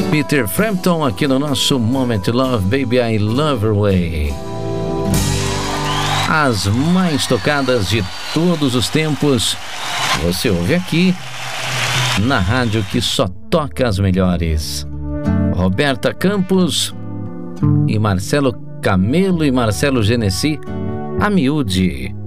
Peter Frampton aqui no nosso Moment Love, Baby I Love Her Way. As mais tocadas de todos os tempos, você ouve aqui na rádio que só toca as melhores. Roberta Campos e Marcelo Camelo e Marcelo Genesi, A Miúde.